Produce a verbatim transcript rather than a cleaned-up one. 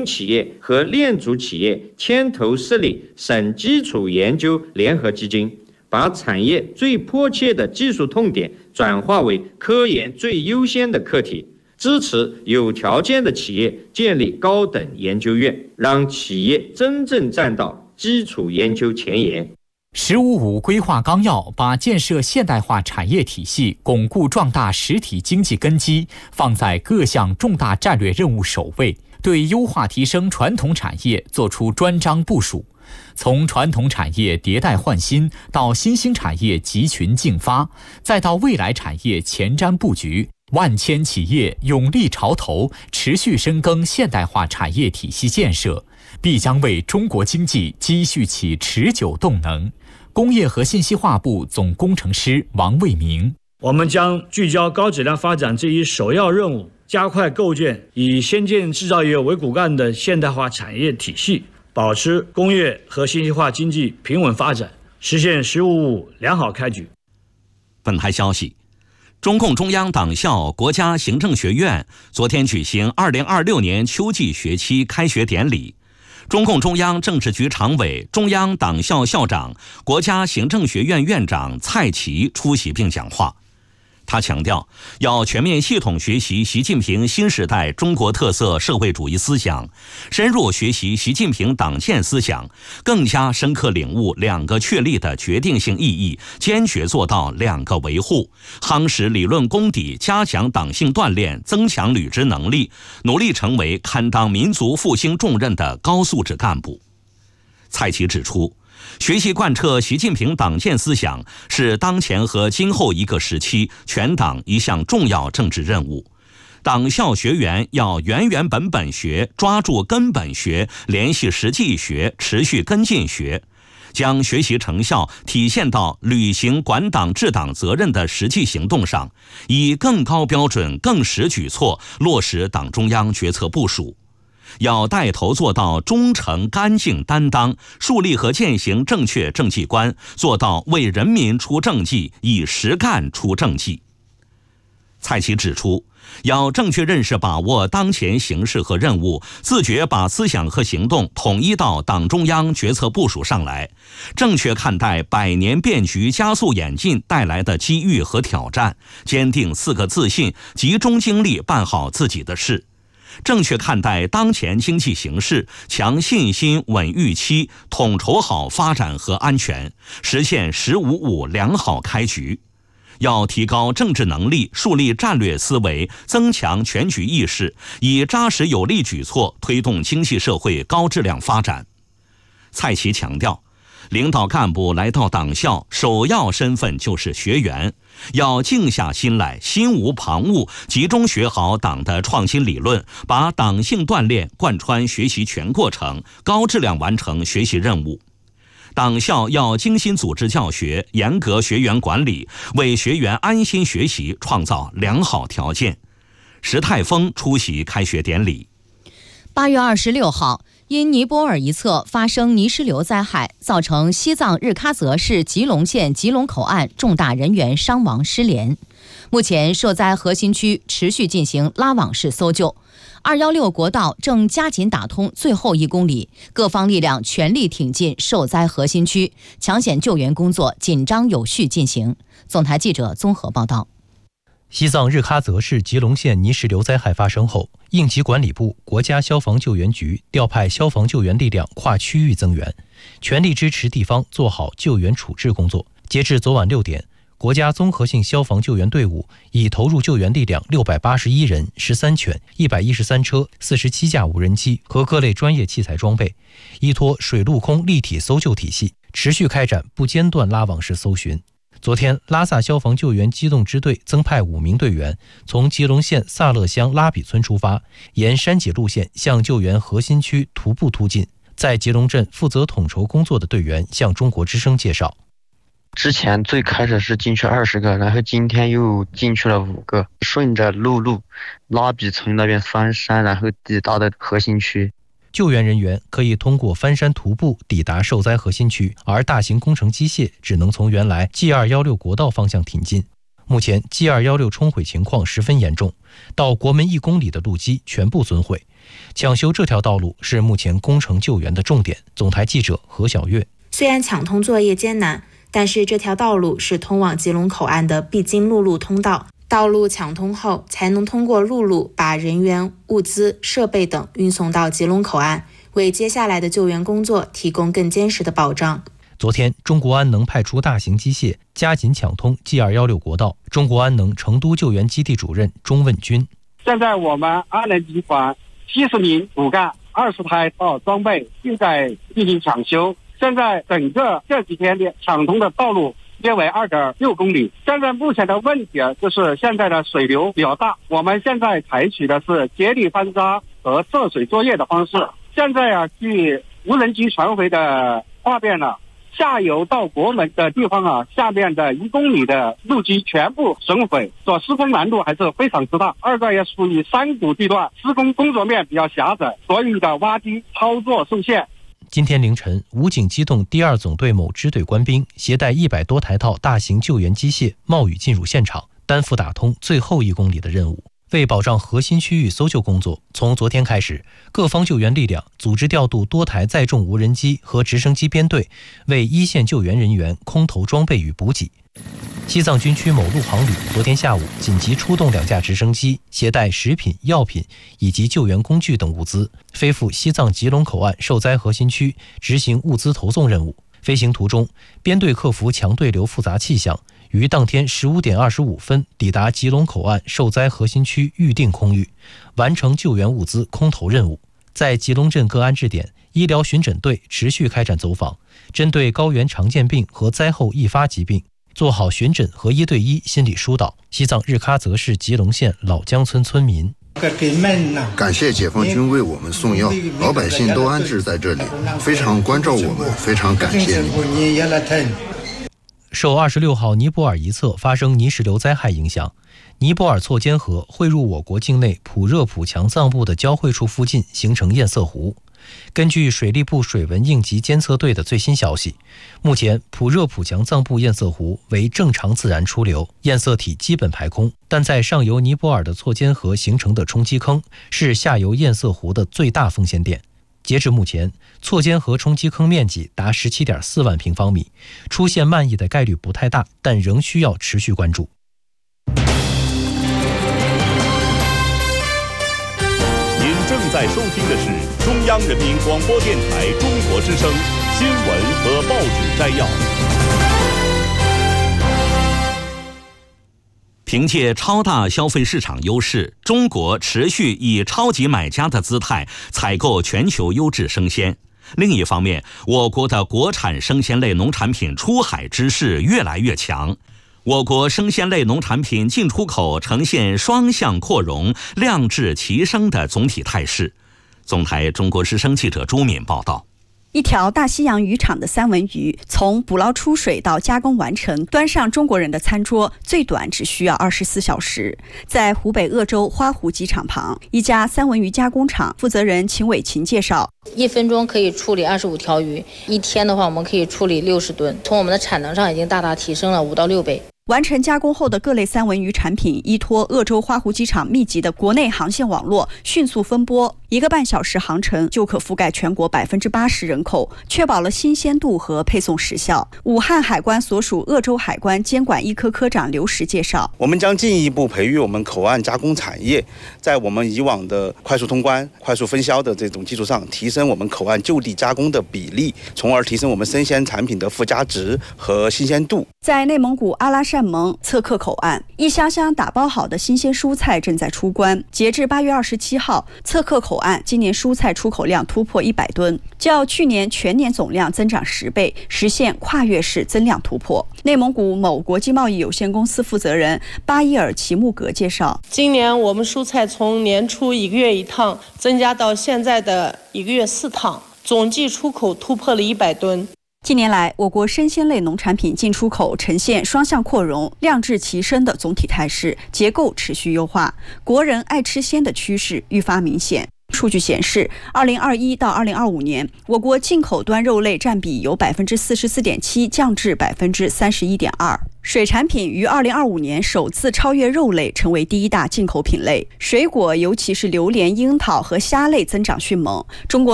营企业和链组企业牵头设立省基础研究联合基金，把产业最迫切的技术痛点转化为科研最优先的课题，支持有条件的企业建立高等研究院，让企业真正站到基础研究前沿。 十五五规划纲要把建设现代化产业体系、巩固壮大实体经济根基放在各项重大战略任务首位，对优化提升传统产业作出专章部署。从传统产业迭代换新到新兴产业集群竞发，再到未来产业前瞻布局，万千企业勇立潮头，持续深耕现代化产业体系建设，必将为中国经济积蓄起持久动能。工业和信息化部总工程师王卫明： 我们将聚焦高质量发展这一首要任务，加快构建以先进制造业为骨干的现代化产业体系，保持工业和信息化经济平稳发展，实现“十五五”良好开局。 本台消息，中共中央党校国家行政学院昨天举行二零二六年秋季学期开学典礼。中共中央政治局常委、中央党校校长、国家行政学院院长蔡奇出席并讲话。他强调，要全面系统学习习近平新时代中国特色社会主义思想，深入学习习近平党建思想，更加深刻领悟两个确立的决定性意义，坚决做到两个维护，夯实理论功底，加强党性锻炼，增强履职能力，努力成为堪当民族复兴重任的高素质干部。蔡奇指出，学习贯彻习近平党建思想是当前和今后一个时期全党一项重要政治任务。党校学员要原原本本学，抓住根本学，联系实际学，持续跟进学，将学习成效体现到履行管党治党责任的实际行动上，以更高标准、更实举措落实党中央决策部署。要带头做到忠诚干净担当，树立和践行正确政绩观，做到为人民出政绩，以实干出政绩。蔡奇指出，要正确认识把握当前形势和任务，自觉把思想和行动统一到党中央决策部署上来，正确看待百年变局加速演进带来的机遇和挑战，坚定四个自信，集中精力办好自己的事。正确看待当前经济形势，强信心、稳预期，统筹好发展和安全，实现“十五五”良好开局。要提高政治能力，树立战略思维，增强全局意识，以扎实有力举措推动经济社会高质量发展。蔡奇强调，领导干部来到党校，首要身份就是学员，要静下心来，心无旁骛，集中学好党的创新理论，把党性锻炼贯穿学习全过程，高质量完成学习任务。党校要精心组织教学，严格学员管理，为学员安心学习创造良好条件。石泰峰出席开学典礼。 八月二十六号，因尼泊尔一侧发生泥石流灾害，造成西藏日喀则市吉隆县吉隆口岸重大人员伤亡失联。目前受灾核心区持续进行拉网式搜救，二一六国道正加紧打通最后一公里，各方力量全力挺进受灾核心区，抢险救援工作紧张有序进行。总台记者综合报道。 西藏日喀则市吉隆县泥石流灾害发生后，应急管理部、国家消防救援局调派消防救援力量跨区域增援，全力支持地方做好救援处置工作。截至昨晚六点，国家综合性消防救援队伍已投入救援力量六百八十一人、十三犬、一百一十三车、四十七架无人机和各类专业器材装备，依托水陆空立体搜救体系，持续开展不间断拉网式搜寻。昨天，拉萨消防救援机动支队增派五名队员，从吉隆县萨勒乡拉比村出发，沿山脊路线向救援核心区徒步突进。在吉隆镇负责统筹工作的队员向中国之声介绍， 之前最开始是进去二十个，然后今天又进去了五个，顺着陆路拉比村那边翻山，然后抵达的核心区。 救援人员可以通过翻山徒步抵达受灾核心区，而大型工程机械只能从原来 G 二一六国道方向挺进。 目前 G 二一六冲毁情况十分严重，到国门一公里的路基全部损毁。抢修这条道路是目前工程救援的重点。总台记者何小月。 虽然抢通作业艰难，但是这条道路是通往吉隆口岸的必经陆路通道。道路抢通后，才能通过陆路把人员、物资、设备等运送到吉隆口岸，为接下来的救援工作提供更坚实的保障。 昨天，中国安能派出大型机械加紧抢通 G 二一六国道。中国安能成都救援基地主任钟问军： 现在我们安能集团七十名骨干、二十台道装备正在进行抢修。现在整个这几天的抢通的道路约为 二点六公里。现在目前的问题就是现在的水流比较大，我们现在采取的是接力翻渣和涉水作业的方式。现在啊，据无人机传回的画面呢，下游到国门的地方啊，下面的一公里的路基全部损毁，所施工难度还是非常之大。二个也属于山谷地段，施工工作面比较狭窄，所以的挖机操作受限。 今天凌晨，武警机动第二总队某支队官兵携带一百多台套大型救援机械冒雨进入现场，担负打通最后一公里的任务。为保障核心区域搜救工作，从昨天开始，各方救援力量组织调度多台载重无人机和直升机编队，为一线救援人员空投装备与补给。西藏军区某陆航旅昨天下午紧急出动两架直升机，携带食品、药品以及救援工具等物资，飞赴西藏吉隆口岸受灾核心区执行物资投送任务。飞行途中，编队克服强对流复杂气象，于当天十五点二十五分抵达吉隆口岸受灾核心区预定空域，完成救援物资空投任务。在吉隆镇各安置点，医疗巡诊队持续开展走访，针对高原常见病和灾后易发疾病，做好巡诊和一对一心理疏导。西藏日喀则市吉隆县老江村村民： 感谢解放军为我们送药，老百姓都安置在这里，非常关照我们，非常感谢你。 受二十六号尼泊尔一侧发生泥石流灾害影响，尼泊尔错肩河汇入我国境内普热普强藏部的交汇处附近形成堰塞湖。根据水利部水文应急监测队的最新消息，目前普热普强藏部堰塞湖为正常自然出流，堰塞体基本排空，但在上游尼泊尔的错肩河形成的冲积坑是下游堰塞湖的最大风险点。截至目前，错肩河冲积坑面积达 十七点四万平方米，出现漫溢的概率不太大，但仍需要持续关注。 您正在收听的是中央人民广播电台中国之声新闻和报纸摘要。 凭借超大消费市场优势，中国持续以超级买家的姿态采购全球优质生鲜。另一方面，我国的国产生鲜类农产品出海之势越来越强，我国生鲜类农产品进出口呈现双向扩容、量质齐升的总体态势。总台中国之声记者朱敏报道。 一条大西洋渔场的三文鱼，从捕捞出水到加工完成，端上中国人的餐桌，最短只需要二十四小时。在湖北鄂州花湖机场旁，一家三文鱼加工厂负责人秦伟琴介绍： 一分钟可以处理二十五条鱼，一天的话我们可以处理六十吨，从我们的产能上已经大大提升了五到六倍。 完成加工后的各类三文鱼产品，依托鄂州花湖机场密集的国内航线网络，迅速分拨，一个半小时航程就可覆盖全国百分之八十人口，确保了新鲜度和配送时效。武汉海关所属鄂州海关监管一科科长刘石介绍： 我们将进一步培育我们口岸加工产业，在我们以往的快速通关、快速分销的这种基础上，提升我们口岸就地加工的比例，从而提升我们生鲜产品的附加值和新鲜度。 在内蒙古阿拉善盟测克口岸，一箱箱打包好的新鲜蔬菜正在出关。截至八月二十七号，测克口岸今年蔬菜出口量突破一百吨，较去年全年总量增长十倍，实现跨越式增量突破。内蒙古某国际贸易有限公司负责人巴伊尔齐木格介绍： 今年我们蔬菜从年初一个月一趟增加到现在的一个月四趟，总计出口突破了一百吨。 近年来，我国生鲜类农产品进出口呈现双向扩容、量质齐升的总体态势，结构持续优化，国人爱吃鲜的趋势愈发明显。数据显示，二零二一到二零二五年，我国进口端肉类占比由百分之四十四点七降至百分之三十一点二。 水产品于二零二五年首次超越肉类，成为第一大进口品类。水果，尤其是榴莲、樱桃和虾类增长迅猛。中国